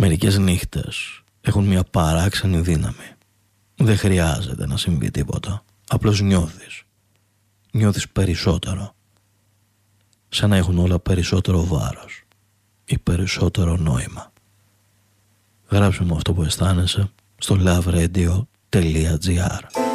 Μερικές νύχτες έχουν μια παράξενη δύναμη. Δεν χρειάζεται να συμβεί τίποτα. Απλώς νιώθεις περισσότερο. Σαν να έχουν όλα περισσότερο βάρος ή περισσότερο νόημα. Γράψε μου αυτό που αισθάνεσαι στο loveradio.gr.